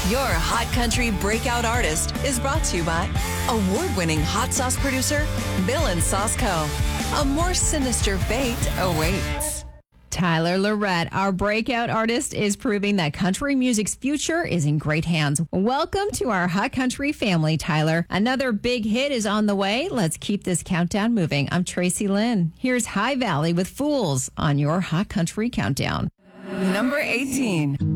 Your Hot Country Breakout Artist is brought to you by award-winning hot sauce producer, Bill and Sauce Co. A more sinister fate awaits. Tyler Lorette, our breakout artist, is proving that country music's future is in great hands. Welcome to our Hot Country family, Tyler. Another big hit is on the way. Let's keep this countdown moving. I'm Tracy Lynn. Here's High Valley with Fools on your Hot Country Countdown. Number 18.